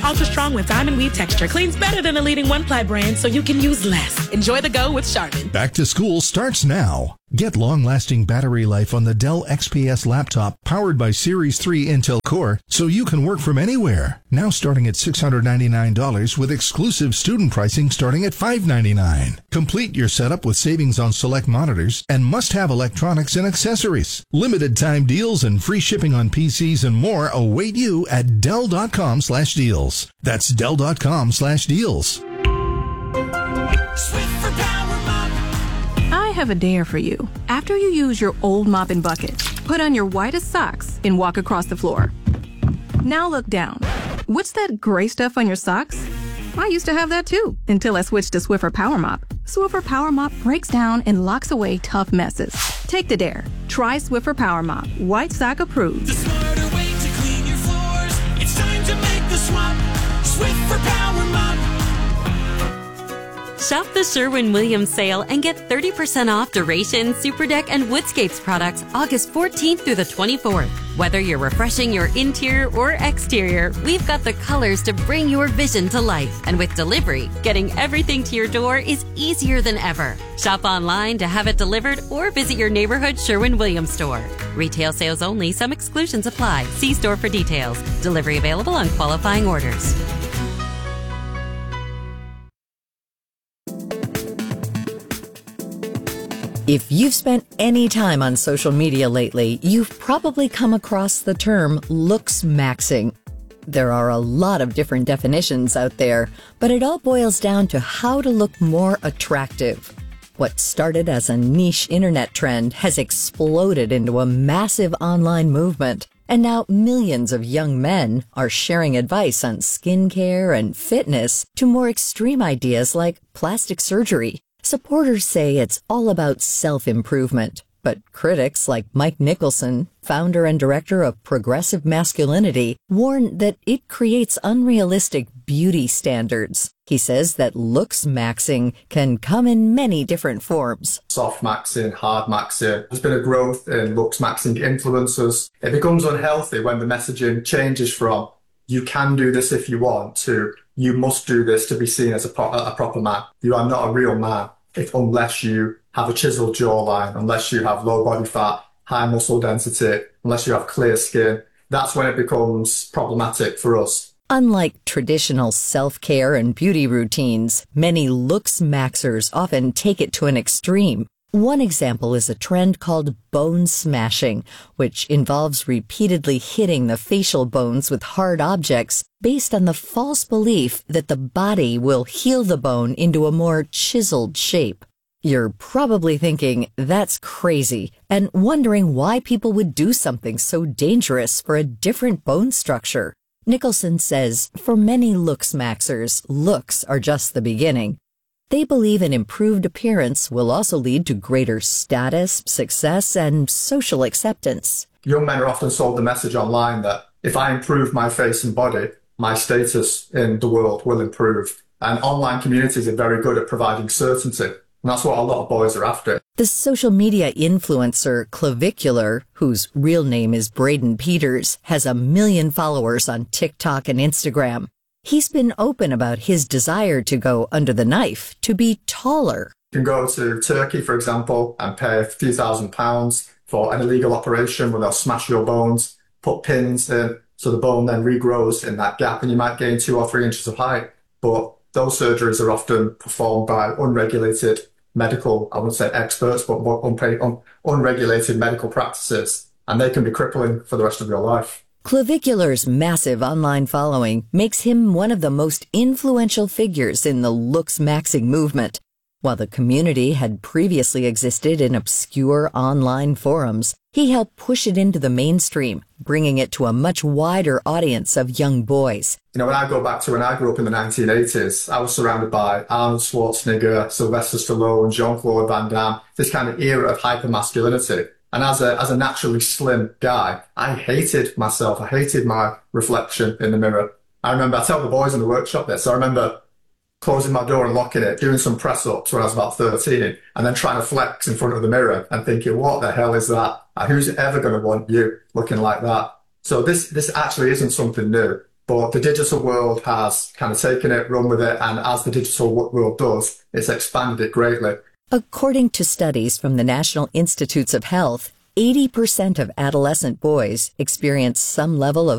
Ultra strong with diamond weave texture. Cleans better than the leading one-ply brand, so you can use less. Enjoy the go with Charmin. Back to school starts now. Get long-lasting battery life on the Dell XPS laptop powered by Series 3 Intel Core so you can work from anywhere. Now starting at $699 with exclusive student pricing starting at $599. Complete your setup with savings on select monitors and must-have electronics and accessories. Limited time deals and free shipping on PCs and more await you at Dell.com/deals. That's Dell.com/deals. I have a dare for you. After you use your old mop and bucket, put on your whitest socks and walk across the floor. Now look down. What's that gray stuff on your socks? I used to have that too, until I switched to Swiffer Power Mop. Swiffer Power Mop breaks down and locks away tough messes. Take the dare. Try Swiffer Power Mop. White sock approved. The smarter way to clean your floors. It's time to make the swap. Swiffer Power Mop. Shop the Sherwin-Williams sale and get 30% off Duration, Superdeck, and Woodscapes products August 14th through the 24th. Whether you're refreshing your interior or exterior, we've got the colors to bring your vision to life. And with delivery, getting everything to your door is easier than ever. Shop online to have it delivered or visit your neighborhood Sherwin-Williams store. Retail sales only. Some exclusions apply. See store for details. Delivery available on qualifying orders. If you've spent any time on social media lately, you've probably come across the term looks maxing. There are a lot of different definitions out there, but it all boils down to how to look more attractive. What started as a niche internet trend has exploded into a massive online movement, and now millions of young men are sharing advice on skincare and fitness to more extreme ideas like plastic surgery. Supporters say it's all about self-improvement, but critics like Mike Nicholson, founder and director of Progressive Masculinity, warn that it creates unrealistic beauty standards. He says that looks maxing can come in many different forms. Soft maxing, hard maxing. There's been a growth in looks maxing influencers. It becomes unhealthy when the messaging changes from you can do this if you want to you must do this to be seen as a proper man. You are not a real man unless you have a chiseled jawline, unless you have low body fat, high muscle density, unless you have clear skin. That's when it becomes problematic for us. Unlike traditional self-care and beauty routines, many looks maxers often take it to an extreme. One example is a trend called bone smashing, which involves repeatedly hitting the facial bones with hard objects based on the false belief that the body will heal the bone into a more chiseled shape. You're probably thinking, that's crazy, and wondering why people would do something so dangerous for a different bone structure. Nicholson says, for many looks maxers, looks are just the beginning. They believe an improved appearance will also lead to greater status, success, and social acceptance. Young men are often sold the message online that if I improve my face and body, my status in the world will improve. And online communities are very good at providing certainty. And that's what a lot of boys are after. The social media influencer Clavicular, whose real name is Braden Peters, has 1 million followers on TikTok and Instagram. He's been open about his desire to go under the knife, to be taller. You can go to Turkey, for example, and pay a few £1,000s for an illegal operation where they'll smash your bones, put pins in, so the bone then regrows in that gap and you might gain 2 or 3 inches of height. But those surgeries are often performed by unregulated medical, I wouldn't say experts, but more unregulated medical practices, and they can be crippling for the rest of your life. Clavicular's massive online following makes him one of the most influential figures in the looks maxing movement. While the community had previously existed in obscure online forums, he helped push it into the mainstream, bringing it to a much wider audience of young boys. You know, when I go back to when I grew up in the 1980s, I was surrounded by Arnold Schwarzenegger, Sylvester Stallone, Jean-Claude Van Damme, this kind of era of hypermasculinity. And as a naturally slim guy, I hated myself. I hated my reflection in the mirror. I tell the boys in the workshop this, I remember closing my door and locking it, doing some press-ups when I was about 13, and then trying to flex in front of the mirror and thinking, what the hell is that? Who's ever going to want you looking like that? So this actually isn't something new. But the digital world has kind of taken it, run with it, and as the digital world does, it's expanded it greatly. According to studies from the National Institutes of Health, 80% of adolescent boys experience some level of